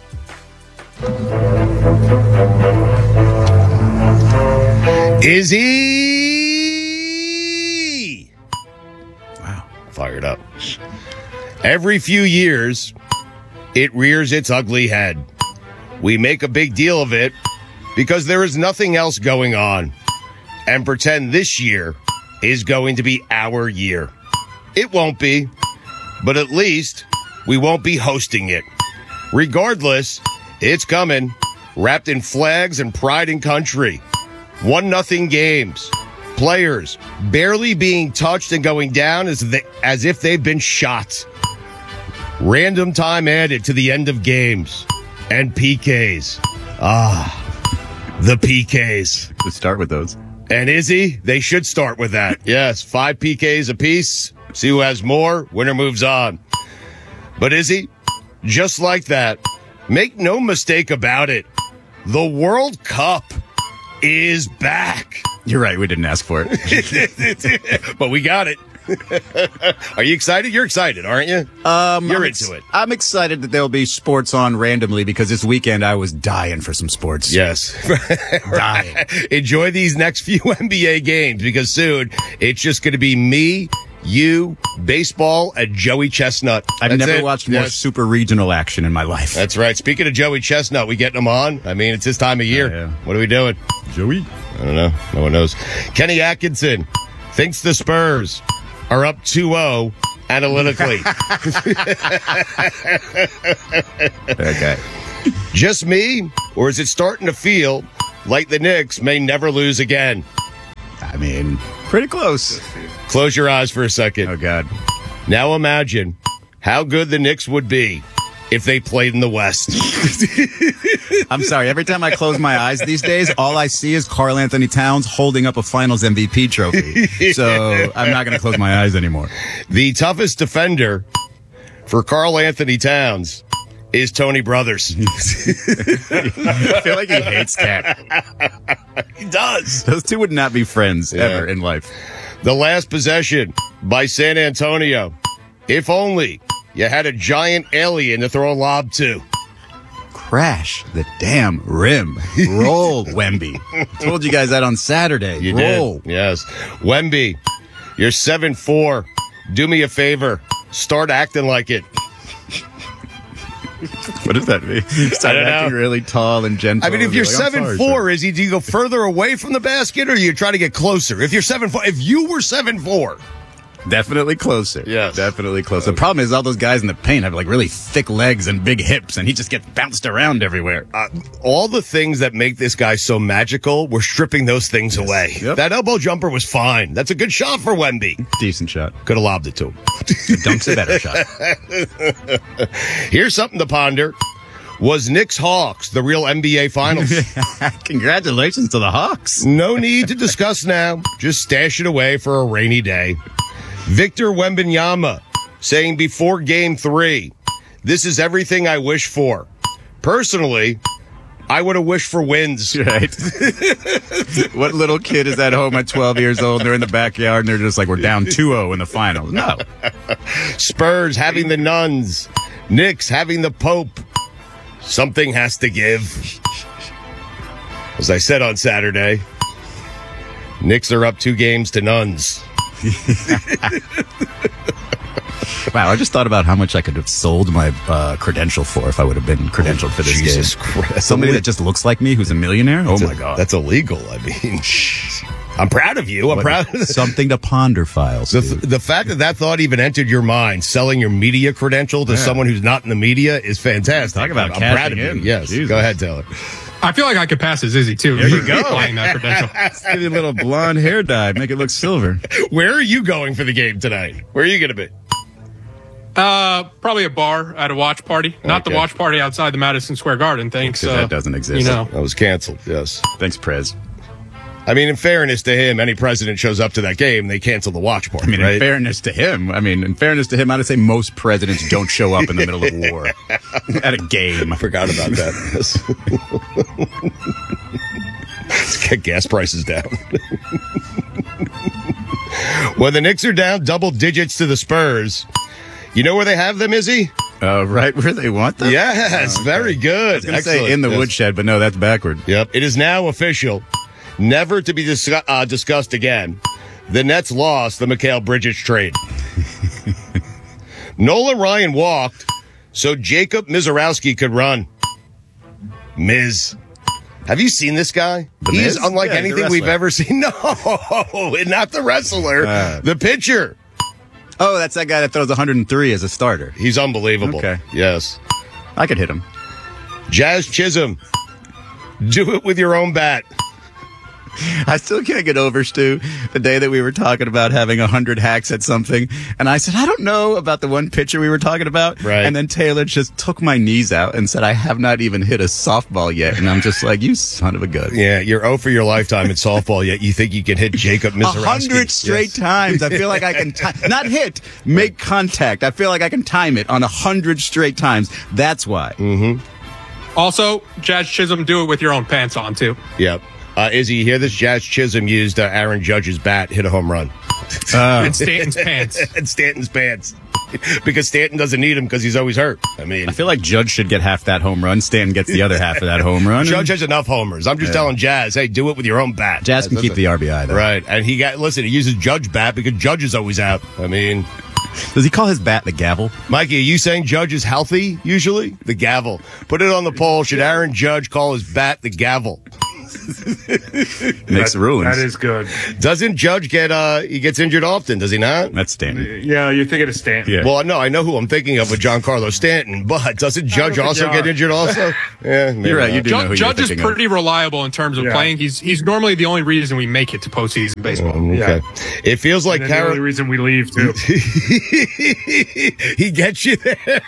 [SPEAKER 1] Is he fired up? Every few years, it rears its ugly head. We make a big deal of it because there is nothing else going on. and pretend this year is going to be our year. It won't be, but at least we won't be hosting it. Regardless, it's coming, wrapped in flags and pride in country. One nothing games. Players barely being touched and going down as, they, as if they've been shot. Random time added to the end of games. And P Ks. Ah, the P Ks.
[SPEAKER 2] Let's start with those.
[SPEAKER 1] And Izzy, they should start with that. Yes, five P Ks apiece. See who has more. Winner moves on. But Izzy, just like that, make no mistake about it. The World Cup is back.
[SPEAKER 2] You're right. We didn't ask for it.
[SPEAKER 1] But we got it. Are you excited? You're excited, aren't you?
[SPEAKER 2] Um,
[SPEAKER 1] You're
[SPEAKER 2] I'm
[SPEAKER 1] into
[SPEAKER 2] ex-
[SPEAKER 1] it.
[SPEAKER 2] I'm excited that there'll be sports on randomly because this weekend I was dying for some sports.
[SPEAKER 1] Yes.
[SPEAKER 2] Dying.
[SPEAKER 1] Enjoy these next few N B A games because soon it's just going to be me, you, baseball, and Joey Chestnut.
[SPEAKER 2] I've
[SPEAKER 1] That's
[SPEAKER 2] never
[SPEAKER 1] it.
[SPEAKER 2] watched more
[SPEAKER 1] Yes.
[SPEAKER 2] super regional action in my life.
[SPEAKER 1] That's right. Speaking of Joey Chestnut, we getting him on? I mean, it's his time of year.
[SPEAKER 2] Yeah, yeah.
[SPEAKER 1] What are we doing?
[SPEAKER 2] Joey?
[SPEAKER 1] I don't know. No one knows. Kenny Atkinson thinks the Spurs are up two oh analytically.
[SPEAKER 2] Okay.
[SPEAKER 1] Just me, or is it starting to feel like the Knicks may never lose again?
[SPEAKER 2] I mean, pretty close.
[SPEAKER 1] Close your eyes for a second.
[SPEAKER 2] Oh, God.
[SPEAKER 1] Now imagine how good the Knicks would be if they played in the West.
[SPEAKER 2] I'm sorry. Every time I close my eyes these days, all I see is Karl Anthony Towns holding up a Finals M V P trophy. So I'm not going to close my eyes anymore.
[SPEAKER 1] The toughest defender for Karl Anthony Towns is Tony Brothers.
[SPEAKER 2] I feel like he hates Cat.
[SPEAKER 1] He does.
[SPEAKER 2] Those two would not be friends
[SPEAKER 1] Yeah.
[SPEAKER 2] ever in life.
[SPEAKER 1] The last possession by San Antonio. If only you had a giant alien to throw a lob to.
[SPEAKER 2] Crash the damn rim. Roll, Wemby. Told you guys that on Saturday.
[SPEAKER 1] You
[SPEAKER 2] Roll.
[SPEAKER 1] did. Yes. Wemby, you're seven four. Do me a favor. Start acting like it.
[SPEAKER 2] What does that mean? Start
[SPEAKER 1] I don't
[SPEAKER 2] acting
[SPEAKER 1] know.
[SPEAKER 2] really tall and gentle.
[SPEAKER 1] I mean, if
[SPEAKER 2] and
[SPEAKER 1] you're
[SPEAKER 2] be like, "I'm
[SPEAKER 1] seven
[SPEAKER 2] sorry,
[SPEAKER 1] four,
[SPEAKER 2] sir."
[SPEAKER 1] is he? Do you go further away from the basket, or do you try to get closer? If you're seven four, if you were seven four,
[SPEAKER 2] Definitely closer.
[SPEAKER 1] Yes.
[SPEAKER 2] Definitely closer. The problem is all those guys in the paint have like really thick legs and big hips, and he just gets bounced around everywhere.
[SPEAKER 1] uh, all the things that make this guy so magical, we're stripping those things away.
[SPEAKER 2] Yep.
[SPEAKER 1] That elbow jumper was fine. That's a good shot for Wemby.
[SPEAKER 2] Decent shot.
[SPEAKER 1] Could have lobbed it to him.
[SPEAKER 2] The dunk's a better shot.
[SPEAKER 1] Here's something to ponder. Was Knicks Hawks the real N B A Finals?
[SPEAKER 2] Congratulations to the Hawks.
[SPEAKER 1] No need to discuss now. Just stash it away for a rainy day. Victor Wembanyama saying before game three, this is everything I wish for. Personally, I would have wished for wins.
[SPEAKER 2] Right. What little kid is at home at twelve years old and they're in the backyard and they're just like, we're down two oh in the finals? No.
[SPEAKER 1] Spurs having the nuns. Knicks having the Pope. Something has to give. As I said on Saturday, Knicks are up two games to nuns.
[SPEAKER 2] Wow, I just thought about how much I could have sold my uh, credential for if I would have been credentialed for this
[SPEAKER 1] Jesus
[SPEAKER 2] game.
[SPEAKER 1] Christ.
[SPEAKER 2] Somebody that just looks like me who's a millionaire? Oh,
[SPEAKER 1] That's
[SPEAKER 2] my
[SPEAKER 1] a-
[SPEAKER 2] God.
[SPEAKER 1] That's illegal. I mean, I'm proud of you. I'm
[SPEAKER 2] What-
[SPEAKER 1] proud.
[SPEAKER 2] Something to ponder, Files.
[SPEAKER 1] The, the fact that that thought even entered your mind, selling your media credential to
[SPEAKER 2] Yeah.
[SPEAKER 1] someone who's not in the media, is fantastic.
[SPEAKER 2] Talk about
[SPEAKER 1] I'm proud
[SPEAKER 2] cashing
[SPEAKER 1] of you.
[SPEAKER 2] in.
[SPEAKER 1] Yes.
[SPEAKER 2] Jesus.
[SPEAKER 1] Go ahead, Taylor.
[SPEAKER 3] I feel like I could pass as Izzy, too.
[SPEAKER 2] There you
[SPEAKER 3] for
[SPEAKER 2] go.
[SPEAKER 3] Applying that credential.
[SPEAKER 2] Give you a little blonde hair dye, make it look silver.
[SPEAKER 1] Where are you going for the game tonight? Where are you going to be?
[SPEAKER 3] Uh, probably a bar at a watch party. Not the
[SPEAKER 1] Okay.
[SPEAKER 3] watch party outside the Madison Square Garden. Thanks.
[SPEAKER 2] Because
[SPEAKER 3] Uh,
[SPEAKER 2] that doesn't exist.
[SPEAKER 3] You know.
[SPEAKER 1] That was canceled. Yes.
[SPEAKER 2] Thanks, Prez.
[SPEAKER 1] I mean, in fairness to him, any president shows up to that game, they cancel the watch party.
[SPEAKER 2] I mean,
[SPEAKER 1] right?
[SPEAKER 2] in fairness to him, I mean, in fairness to him, I'd say most presidents don't show up in the middle of war at a game.
[SPEAKER 1] I forgot about that. Yes. Let's get gas prices down. When the Knicks are down double digits to the Spurs, you know where they have them, Izzy?
[SPEAKER 2] Uh, right where they want them?
[SPEAKER 1] Yes,
[SPEAKER 2] Oh, okay.
[SPEAKER 1] very good.
[SPEAKER 2] I was going to
[SPEAKER 1] Excellent.
[SPEAKER 2] say in the
[SPEAKER 1] Yes.
[SPEAKER 2] woodshed, but no, that's backward.
[SPEAKER 1] Yep. It is now official, never to be dis- uh, discussed again. The Nets lost the Mikal Bridges trade. Nolan Ryan walked so Jacob Mizorowski could run. Miz. Have you seen this guy?
[SPEAKER 2] The
[SPEAKER 1] he
[SPEAKER 2] Miz?
[SPEAKER 1] is unlike
[SPEAKER 2] Yeah, he's a
[SPEAKER 1] anything we've
[SPEAKER 2] wrestler.
[SPEAKER 1] ever seen. No, not the wrestler,
[SPEAKER 2] Uh.
[SPEAKER 1] the pitcher.
[SPEAKER 2] Oh, that's that guy that throws one hundred three as a starter.
[SPEAKER 1] He's unbelievable.
[SPEAKER 2] Okay.
[SPEAKER 1] Yes.
[SPEAKER 2] I could hit him.
[SPEAKER 1] Jazz Chisholm. Do it with your own bat.
[SPEAKER 2] I still can't get over, Stu, the day that we were talking about having one hundred hacks at something. And I said, I don't know about the one pitcher we were talking about.
[SPEAKER 1] Right.
[SPEAKER 2] And then Taylor just took my knees out and said, I have not even hit a softball yet. And I'm just like, you son of a gun.
[SPEAKER 1] Yeah, you're oh for your lifetime in softball, yet you think you can hit Jacob
[SPEAKER 2] A
[SPEAKER 1] Mizorowski.
[SPEAKER 2] hundred straight
[SPEAKER 1] Yes.
[SPEAKER 2] times. I feel like I can, ti- not hit, make contact. I feel like I can time it on a hundred straight times. That's why.
[SPEAKER 1] Mm-hmm.
[SPEAKER 3] Also, Jazz Chisholm, do it with your own pants on, too.
[SPEAKER 1] Yep. Uh, Izzy, you hear this? Jazz Chisholm used uh, Aaron Judge's bat, hit a home run.
[SPEAKER 2] Uh,
[SPEAKER 3] And Stanton's pants.
[SPEAKER 1] and Stanton's pants. Because Stanton doesn't need him because he's always hurt. I mean,
[SPEAKER 2] I feel like Judge should get half that home run. Stanton gets the other half of that home run.
[SPEAKER 1] Judge has enough homers. I'm just
[SPEAKER 2] Yeah.
[SPEAKER 1] telling Jazz, hey, do it with your own bat.
[SPEAKER 2] Jazz can
[SPEAKER 1] That's
[SPEAKER 2] keep
[SPEAKER 1] a-
[SPEAKER 2] the R B I, though.
[SPEAKER 1] Right. And he got, listen, he uses Judge bat because Judge is always out. I mean,
[SPEAKER 2] Does he call his bat the gavel?
[SPEAKER 1] Mikey, are you saying Judge is healthy usually? The gavel. Put it on the poll. Should Aaron Judge call his bat the gavel?
[SPEAKER 2] Makes rulings.
[SPEAKER 4] That is good.
[SPEAKER 1] Doesn't Judge get, uh, he gets injured often, does he not?
[SPEAKER 2] That's Stanton.
[SPEAKER 4] Yeah, you're thinking of Stanton.
[SPEAKER 2] Yeah.
[SPEAKER 1] Well, no, I know who I'm thinking of with Giancarlo Stanton, but doesn't Judge
[SPEAKER 4] look at
[SPEAKER 1] also
[SPEAKER 4] John.
[SPEAKER 1] get injured also? Yeah, maybe
[SPEAKER 2] You're right,
[SPEAKER 1] not.
[SPEAKER 2] you do know who
[SPEAKER 3] Judge,
[SPEAKER 2] you're
[SPEAKER 3] Judge is
[SPEAKER 2] thinking of.
[SPEAKER 3] pretty reliable in terms of
[SPEAKER 4] Yeah.
[SPEAKER 3] playing. He's he's normally the only reason we make it to postseason baseball.
[SPEAKER 1] Okay. It feels like
[SPEAKER 4] And then the only
[SPEAKER 1] Carol.
[SPEAKER 4] reason we leave, too.
[SPEAKER 1] He gets you there.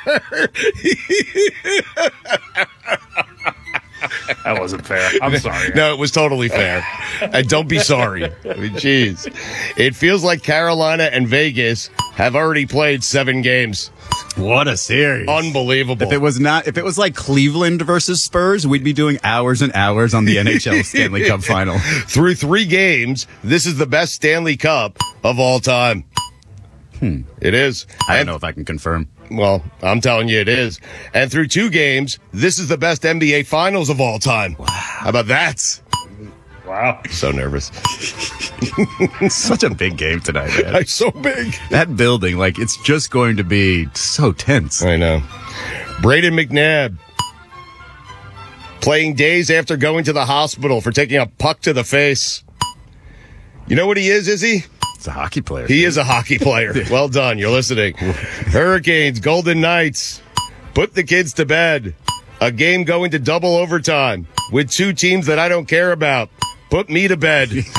[SPEAKER 4] That wasn't fair. I'm sorry.
[SPEAKER 1] No, it was totally fair. And don't be sorry. I mean, jeez. It feels like Carolina and Vegas have already played seven games.
[SPEAKER 2] What a series.
[SPEAKER 1] Unbelievable.
[SPEAKER 2] If it was not, if it was like Cleveland versus Spurs, we'd be doing hours and hours on the N H L Stanley Cup final.
[SPEAKER 1] Through three games, this is the best Stanley Cup of all time.
[SPEAKER 2] Hmm.
[SPEAKER 1] It is.
[SPEAKER 2] I don't
[SPEAKER 1] And-
[SPEAKER 2] know if I can confirm.
[SPEAKER 1] Well, I'm telling you it is. And through two games, this is the best N B A Finals of all time. Wow. How about that?
[SPEAKER 4] Wow.
[SPEAKER 1] So nervous.
[SPEAKER 2] Such a big game tonight, man.
[SPEAKER 1] It's so big.
[SPEAKER 2] That building, like, it's just going to be so tense.
[SPEAKER 1] I know. Braden McNabb playing days after going to the hospital for taking a puck to the face. You know what he is, is he?
[SPEAKER 2] It's a hockey player.
[SPEAKER 1] He is a hockey player. Well done. You're listening. Hurricanes, Golden Knights. Put the kids to bed. A game going to double overtime with two teams that I don't care about. Put me to bed.
[SPEAKER 2] It's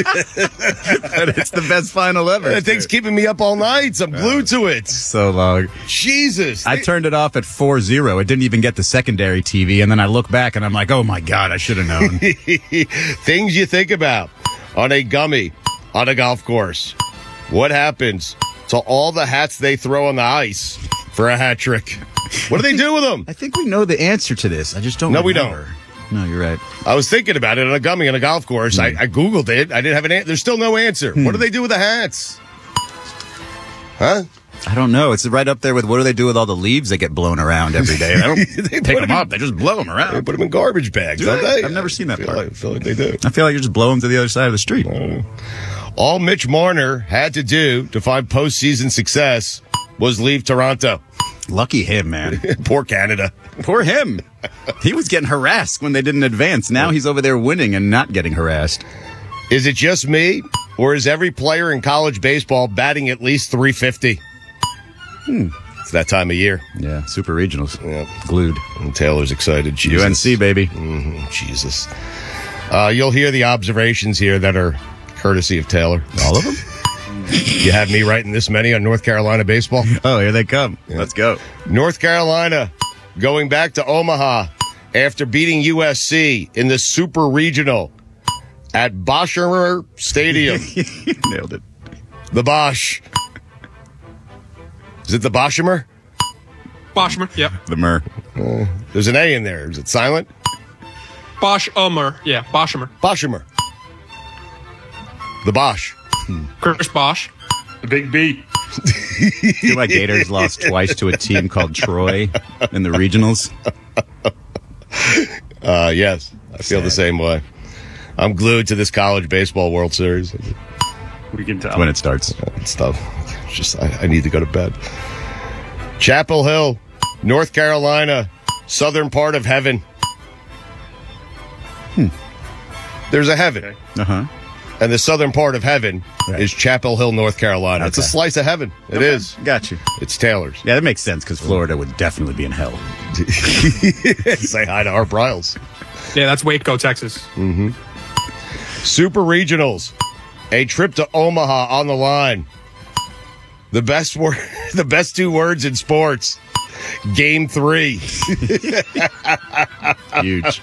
[SPEAKER 2] the best final ever.
[SPEAKER 1] That thing's keeping me up all night. I'm glued to it.
[SPEAKER 2] So long.
[SPEAKER 1] Jesus.
[SPEAKER 2] I turned it off at four zero. It didn't even get the secondary T V. And then I look back and I'm like, oh my God, I should have known.
[SPEAKER 1] Things you think about on a gummy on a golf course. What happens to all the hats they throw on the ice for a hat trick? What do they do with them?
[SPEAKER 2] I think we know the answer to this. I just don't
[SPEAKER 1] No, we
[SPEAKER 2] remember. No, you're right.
[SPEAKER 1] I was thinking about it on a gummy on a golf course.
[SPEAKER 2] Hmm.
[SPEAKER 1] I, I Googled it. I didn't have an answer. There's still no answer. What do they do with the hats? Huh?
[SPEAKER 2] I don't know. It's right up there with what do they do with all the leaves that get blown around every day? They don't
[SPEAKER 1] They
[SPEAKER 2] pick
[SPEAKER 1] put
[SPEAKER 2] them
[SPEAKER 1] them-
[SPEAKER 2] up. They just blow them
[SPEAKER 1] They
[SPEAKER 2] around.
[SPEAKER 1] put them in garbage bags,
[SPEAKER 2] Do
[SPEAKER 1] don't
[SPEAKER 2] they?
[SPEAKER 1] they?
[SPEAKER 2] I've never seen that
[SPEAKER 1] I feel
[SPEAKER 2] part.
[SPEAKER 1] like, I feel like they do.
[SPEAKER 2] I feel like you just blow them to the other side of the street.
[SPEAKER 1] All Mitch Marner had to do to find postseason success was leave Toronto.
[SPEAKER 2] Lucky him, man.
[SPEAKER 1] Poor Canada.
[SPEAKER 2] Poor him. He was getting harassed when they didn't advance. Now he's over there winning and not getting harassed.
[SPEAKER 1] Is it just me, or is every player in college baseball batting at least three fifty?
[SPEAKER 2] Hmm.
[SPEAKER 1] It's that time of year.
[SPEAKER 2] Yeah, super regionals.
[SPEAKER 1] Yeah.
[SPEAKER 2] Glued.
[SPEAKER 1] And Taylor's excited. Jesus.
[SPEAKER 2] U N C, baby.
[SPEAKER 1] Mhm, Jesus. Uh, you'll hear the observations here that are courtesy of Taylor.
[SPEAKER 2] All of them?
[SPEAKER 1] You have me writing this many on North Carolina baseball?
[SPEAKER 2] Oh, here they come. Let's go.
[SPEAKER 1] North Carolina going back to Omaha after beating U S C in the Super Regional at Boshemer Stadium.
[SPEAKER 2] Nailed it.
[SPEAKER 1] The Bosch. Is it the Boshemer?
[SPEAKER 3] Boschmer, yep.
[SPEAKER 2] The Mer.
[SPEAKER 1] Uh, there's an A in there. Is it silent?
[SPEAKER 3] Bosch-Umer, yeah, Boschmer.
[SPEAKER 1] Boshemer. The Bosch.
[SPEAKER 3] Chris Bosch.
[SPEAKER 4] The Big B.
[SPEAKER 2] I feel like Gators lost twice to a team called Troy in the regionals.
[SPEAKER 1] Uh, yes, I feel
[SPEAKER 2] Sad.
[SPEAKER 1] the same way. I'm glued to this college baseball World Series.
[SPEAKER 4] We can tell.
[SPEAKER 2] When it starts.
[SPEAKER 1] It's tough. It's just I, I need to go to bed. Chapel Hill, North Carolina, southern part of heaven.
[SPEAKER 2] Hmm.
[SPEAKER 1] There's a heaven.
[SPEAKER 2] Uh-huh.
[SPEAKER 1] And the southern part of heaven right. is Chapel Hill, North Carolina. Okay. It's a slice of heaven. It
[SPEAKER 2] okay.
[SPEAKER 1] is.
[SPEAKER 2] Got you.
[SPEAKER 1] It's Taylor's.
[SPEAKER 2] Yeah, that makes sense because Florida would definitely be in hell.
[SPEAKER 1] Say hi to Art Briles.
[SPEAKER 3] Yeah, that's Waco, Texas.
[SPEAKER 1] Mm-hmm. Super Regionals. A trip to Omaha on the line. The best word, the best two words in sports. Game three.
[SPEAKER 2] Huge.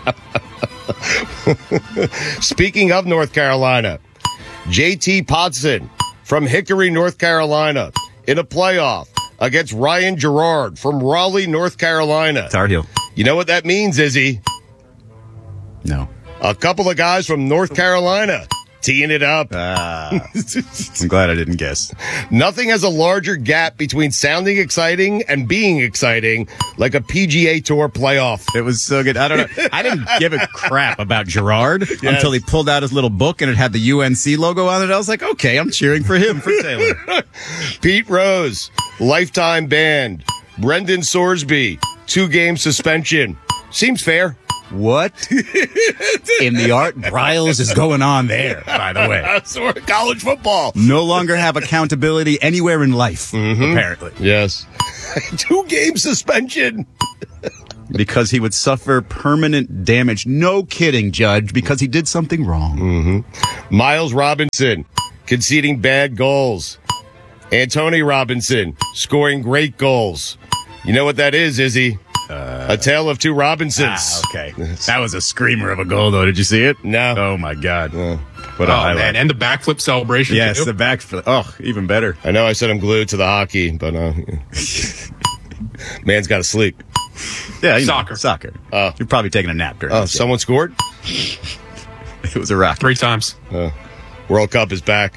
[SPEAKER 1] Speaking of North Carolina, J T Potson from Hickory, North Carolina, in a playoff against Ryan Gerard from Raleigh, North Carolina.
[SPEAKER 2] Tar Heel.
[SPEAKER 1] You know what that means, Izzy?
[SPEAKER 2] No.
[SPEAKER 1] A couple of guys from North Carolina teeing it up.
[SPEAKER 2] Ah, I'm glad I didn't guess.
[SPEAKER 1] Nothing has a larger gap between sounding exciting and being exciting like a P G A Tour playoff.
[SPEAKER 2] It was so good. I don't know. I didn't give a crap about Gerard yes. until he pulled out his little book and it had the U N C logo on it. I was like, okay, I'm cheering for him, for Taylor.
[SPEAKER 1] Pete Rose, lifetime ban. Brendan Sorsby, two-game suspension. Seems fair.
[SPEAKER 2] What in the Art Briles is going on there, by the way?
[SPEAKER 1] That's college football.
[SPEAKER 2] No longer have accountability anywhere in life, mm-hmm. apparently.
[SPEAKER 1] Yes. Two-game suspension.
[SPEAKER 2] Because he would suffer permanent damage. No kidding, Judge, because he did something wrong.
[SPEAKER 1] Mm-hmm. Miles Robinson conceding bad goals. Anthony Robinson scoring great goals. You know what that is, Izzy? Uh, a tale of two Robinsons.
[SPEAKER 2] Ah, okay. That was a screamer of a goal, though. Did you see it?
[SPEAKER 1] No.
[SPEAKER 2] Oh, my God.
[SPEAKER 1] Uh,
[SPEAKER 2] what a
[SPEAKER 3] oh,
[SPEAKER 2] highlight.
[SPEAKER 3] Man. And the backflip celebration.
[SPEAKER 2] Yes,
[SPEAKER 3] too.
[SPEAKER 2] the backflip. Oh, even better.
[SPEAKER 1] I know I said I'm glued to the hockey, but uh, man's got to sleep.
[SPEAKER 2] Yeah, you
[SPEAKER 3] soccer.
[SPEAKER 2] Know, soccer.
[SPEAKER 1] Uh,
[SPEAKER 2] You're probably taking a nap during
[SPEAKER 1] Oh,
[SPEAKER 2] this
[SPEAKER 1] someone
[SPEAKER 2] game.
[SPEAKER 1] scored?
[SPEAKER 2] It was a rock.
[SPEAKER 3] Three times.
[SPEAKER 1] Uh, World Cup is back.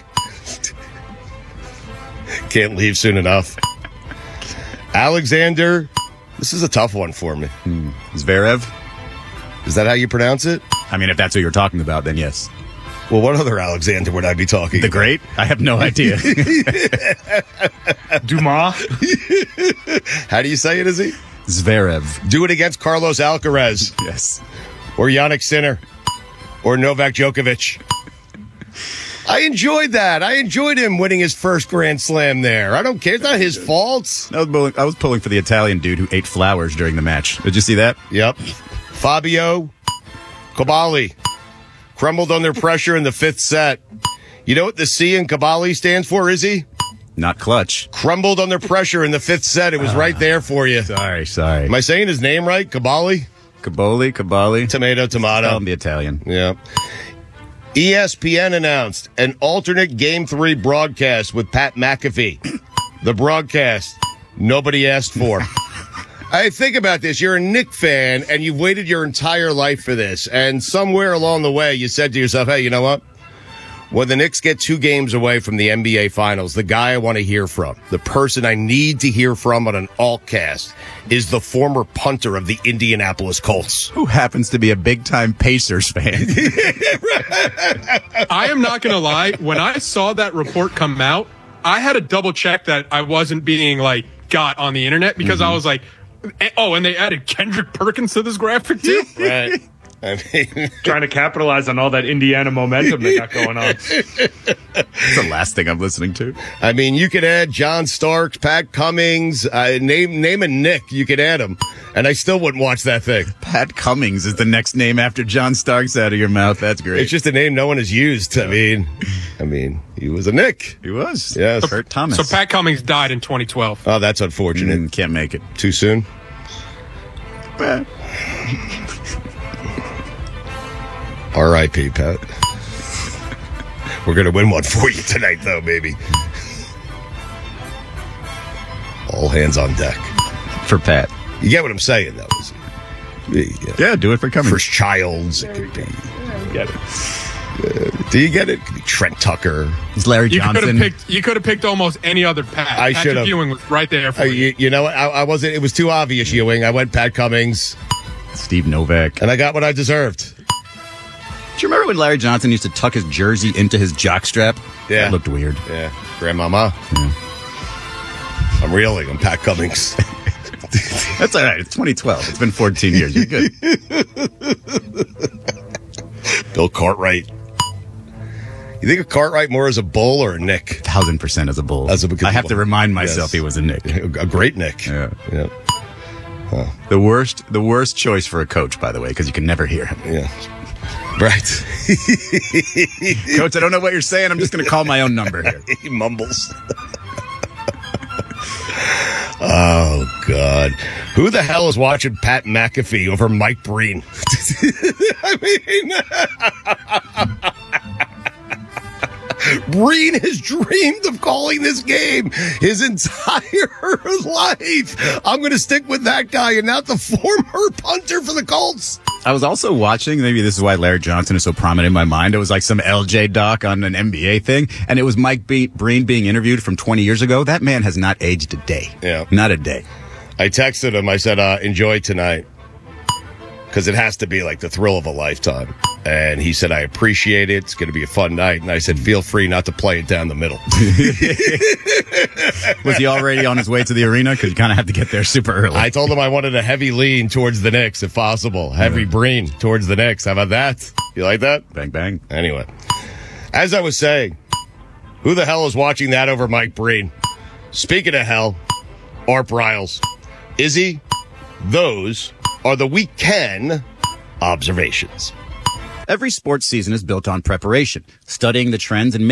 [SPEAKER 1] Can't leave soon enough. Alexander, this is a tough one for me.
[SPEAKER 2] Hmm. Zverev?
[SPEAKER 1] Is that how you pronounce it?
[SPEAKER 2] I mean, if that's who you're talking about, then yes.
[SPEAKER 1] Well, what other Alexander would I be talking
[SPEAKER 2] the
[SPEAKER 1] about?
[SPEAKER 2] The Great? I have no idea.
[SPEAKER 4] Dumas?
[SPEAKER 1] How do you say it, is he?
[SPEAKER 2] Zverev.
[SPEAKER 1] Do it against Carlos Alcaraz.
[SPEAKER 2] Yes.
[SPEAKER 1] Or Yannick Sinner. Or Novak Djokovic. I enjoyed that. I enjoyed him winning his first Grand Slam there. I don't care. It's not his fault.
[SPEAKER 2] I was pulling, I was pulling for the Italian dude who ate flowers during the match. Did you see that?
[SPEAKER 1] Yep. Fabio Cabali crumbled under pressure in the fifth set. You know what the C in Cabali stands for, Izzy?
[SPEAKER 2] Not clutch.
[SPEAKER 1] Crumbled under pressure in the fifth set. It was uh, right there for you.
[SPEAKER 2] Sorry, sorry.
[SPEAKER 1] Am I saying his name right? Cabali?
[SPEAKER 2] Caboli, Cabali.
[SPEAKER 1] Tomato, tomato.
[SPEAKER 2] Call him the Italian.
[SPEAKER 1] Yeah. E S P N announced an alternate Game three broadcast with Pat McAfee. The broadcast nobody asked for. I think about this. You're a Knicks fan, and you've waited your entire life for this. And somewhere along the way, you said to yourself, hey, you know what? When the Knicks get two games away from the N B A Finals, the guy I want to hear from, the person I need to hear from on an altcast, is the former punter of the Indianapolis Colts.
[SPEAKER 2] Who happens to be a big-time Pacers fan.
[SPEAKER 3] I am not going to lie. When I saw that report come out, I had to double-check that I wasn't being, like, got on the internet because mm-hmm. I was like, oh, and they added Kendrick Perkins to this graphic, too?
[SPEAKER 1] Right. I mean,
[SPEAKER 4] trying to capitalize on all that Indiana momentum they got going on.
[SPEAKER 2] That's the last thing I'm listening to.
[SPEAKER 1] I mean, you could add John Starks, Pat Cummings, uh, name name a Nick. You could add him, and I still wouldn't watch that thing.
[SPEAKER 2] Pat Cummings is the next name after John Starks out of your mouth. That's great.
[SPEAKER 1] It's just a name no one has used. I mean, I mean, he was a Nick.
[SPEAKER 2] He was.
[SPEAKER 1] Yes.
[SPEAKER 3] So,
[SPEAKER 2] Kurt Thomas.
[SPEAKER 3] So Pat Cummings died in twenty twelve.
[SPEAKER 1] Oh, that's unfortunate.
[SPEAKER 2] Mm, can't make it.
[SPEAKER 1] Too soon? R I P Pat. We're going to win one for you tonight, though, baby. All hands on deck.
[SPEAKER 2] For Pat.
[SPEAKER 1] You get what I'm saying, though. Yeah,
[SPEAKER 2] yeah do it for Cummings.
[SPEAKER 1] First Childs. It could be.
[SPEAKER 4] I get it.
[SPEAKER 1] Uh, do you get it? It could be Trent Tucker.
[SPEAKER 2] It's Larry
[SPEAKER 3] you
[SPEAKER 2] Johnson.
[SPEAKER 3] Could have picked, you could have picked almost any other Pat.
[SPEAKER 1] I should have.
[SPEAKER 3] Ewing was right there for
[SPEAKER 1] uh,
[SPEAKER 3] you.
[SPEAKER 1] you. You know what? I, I wasn't. It was too obvious, Ewing. I went Pat Cummings.
[SPEAKER 2] Steve Novak.
[SPEAKER 1] And I got what I deserved.
[SPEAKER 2] Do you remember when Larry Johnson used to tuck his jersey into his jockstrap?
[SPEAKER 1] Yeah.
[SPEAKER 2] That looked weird.
[SPEAKER 1] Yeah. Grandmama. Yeah. I'm reeling. I'm Pat Cummings.
[SPEAKER 2] That's all right. It's twenty twelve. It's been fourteen years. You're good.
[SPEAKER 1] Bill Cartwright. You think of Cartwright more as a bull or a Nick?
[SPEAKER 2] Thousand percent as a bull.
[SPEAKER 1] As a,
[SPEAKER 2] I have to remind myself
[SPEAKER 1] yes.
[SPEAKER 2] he was a Nick.
[SPEAKER 1] A great Nick.
[SPEAKER 2] Yeah.
[SPEAKER 1] yeah. Huh.
[SPEAKER 2] The worst, the worst choice for a coach, by the way, because you can never hear him.
[SPEAKER 1] Yeah. Right.
[SPEAKER 2] Coach, I don't know what you're saying. I'm just going to call my own number here.
[SPEAKER 1] He mumbles. Oh, God. Who the hell is watching Pat McAfee over Mike Breen? I mean... Breen has dreamed of calling this game his entire life. I'm going to stick with that guy and not the former punter for the Colts.
[SPEAKER 2] I was also watching, maybe this is why Larry Johnson is so prominent in my mind. It was like some L J doc on an N B A thing, and it was Mike Be- Breen being interviewed from twenty years ago. That man has not aged a day.
[SPEAKER 1] Yeah.
[SPEAKER 2] Not a day.
[SPEAKER 1] I texted him. I said, uh, enjoy tonight. Because it has to be like the thrill of a lifetime. And he said, I appreciate it. It's going to be a fun night. And I said, feel free not to play it down the middle.
[SPEAKER 2] Was he already on his way to the arena? Because you kind of have to get there super early.
[SPEAKER 1] I told him I wanted a heavy lean towards the Knicks, if possible. Heavy yeah. Breen towards the Knicks. How about that? You like that?
[SPEAKER 2] Bang, bang.
[SPEAKER 1] Anyway, as I was saying, who the hell is watching that over Mike Breen? Speaking of hell, Art Briles. Izzy, those are the weekend observations.
[SPEAKER 2] Every sports season is built on preparation, studying the trends and